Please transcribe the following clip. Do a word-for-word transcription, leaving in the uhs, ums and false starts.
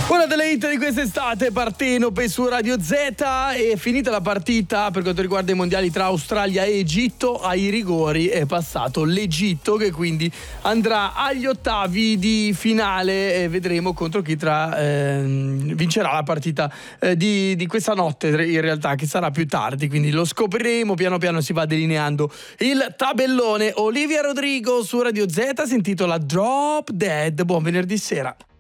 Una delle hit di quest'estate, Partenope su Radio Z. È finita la partita per quanto riguarda i mondiali tra Australia e Egitto. Ai rigori è passato l'Egitto, che quindi andrà agli ottavi di finale e vedremo contro chi tra eh, vincerà la partita eh, di, di questa notte, in realtà, che sarà più tardi, quindi lo scopriremo. Piano piano si va delineando il tabellone. Olivia Rodrigo su Radio Z si intitola Drop Dead. Buon venerdì sera.